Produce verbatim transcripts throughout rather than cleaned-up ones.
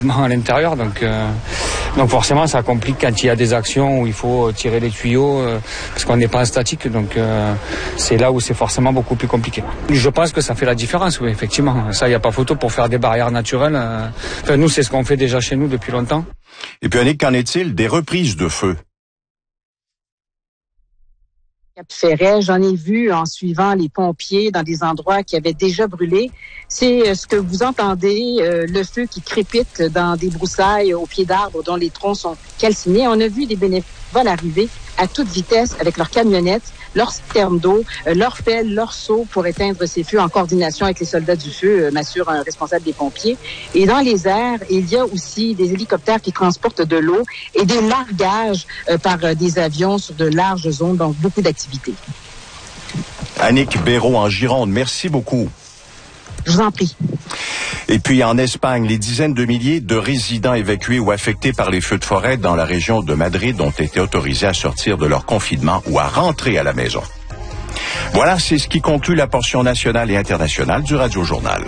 À l'intérieur, donc euh, donc forcément ça complique quand il y a des actions où il faut tirer les tuyaux euh, parce qu'on n'est pas en statique, donc euh, c'est là où c'est forcément beaucoup plus compliqué. Je pense que ça fait la différence, oui, effectivement. Ça, il n'y a pas photo pour faire des barrières naturelles. Euh, enfin, nous, c'est ce qu'on fait déjà chez nous depuis longtemps. Et puis, Annick, qu'en est-il des reprises de feu? Ferret, j'en ai vu en suivant les pompiers dans des endroits qui avaient déjà brûlé. C'est euh, ce que vous entendez, euh, le feu qui crépite dans des broussailles au pied d'arbres dont les troncs sont calcinés. On a vu des bénévoles arriver à toute vitesse avec leurs camionnettes, leurs citernes d'eau, euh, leurs pelles, leurs seaux pour éteindre ces feux en coordination avec les soldats du feu, euh, m'assure un responsable des pompiers. Et dans les airs, il y a aussi des hélicoptères qui transportent de l'eau et des largages euh, par euh, des avions sur de larges zones, donc beaucoup d'activités. Annick Béraud en Gironde, merci beaucoup. Je vous en prie. Et puis en Espagne, les dizaines de milliers de résidents évacués ou affectés par les feux de forêt dans la région de Madrid ont été autorisés à sortir de leur confinement ou à rentrer à la maison. Voilà, c'est ce qui conclut la portion nationale et internationale du Radio Journal.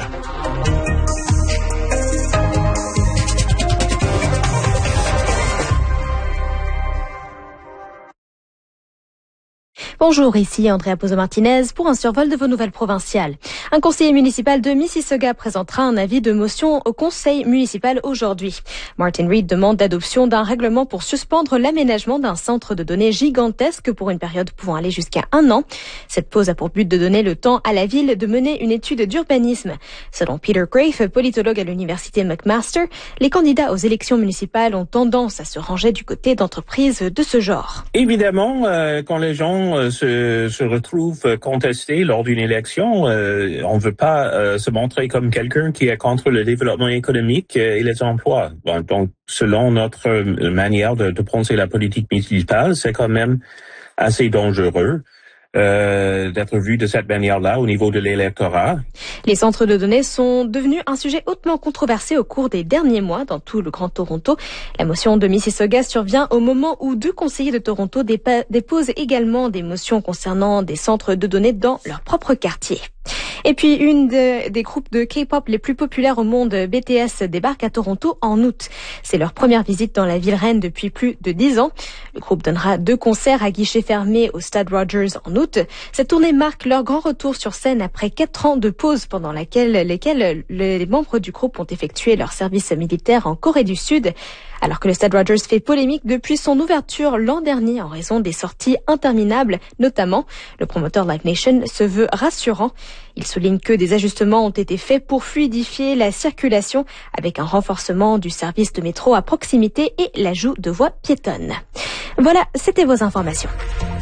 Bonjour, ici Andrea Pozo-Martinez pour un survol de vos nouvelles provinciales. Un conseiller municipal de Mississauga présentera un avis de motion au conseil municipal aujourd'hui. Martin Reid demande l'adoption d'un règlement pour suspendre l'aménagement d'un centre de données gigantesque pour une période pouvant aller jusqu'à un an. Cette pause a pour but de donner le temps à la ville de mener une étude d'urbanisme. Selon Peter Grafe, politologue à l'université McMaster, les candidats aux élections municipales ont tendance à se ranger du côté d'entreprises de ce genre. Évidemment, euh, quand les gens euh, se, se retrouvent contestés lors d'une élection, euh, on ne veut pas euh, se montrer comme quelqu'un qui est contre le développement économique et les emplois. Bon, donc, selon notre manière de, de penser la politique municipale, c'est quand même assez dangereux Euh, d'être vu de cette manière-là au niveau de l'électorat. Les centres de données sont devenus un sujet hautement controversé au cours des derniers mois dans tout le Grand Toronto. La motion de Mississauga survient au moment où deux conseillers de Toronto dépa- déposent également des motions concernant des centres de données dans leur propre quartier. Et puis, une de, des groupes de K-pop les plus populaires au monde, B T S, débarque à Toronto en août. C'est leur première visite dans la ville reine depuis plus de dix ans. Le groupe donnera deux concerts à guichet fermé au Stade Rogers en août. Cette tournée marque leur grand retour sur scène après quatre ans de pause pendant laquelle, lesquels les membres du groupe ont effectué leur service militaire en Corée du Sud. Alors que le Stade Rogers fait polémique depuis son ouverture l'an dernier en raison des sorties interminables, notamment, le promoteur Live Nation se veut rassurant. Il souligne que des ajustements ont été faits pour fluidifier la circulation avec un renforcement du service de métro à proximité et l'ajout de voies piétonnes. Voilà, c'était vos informations.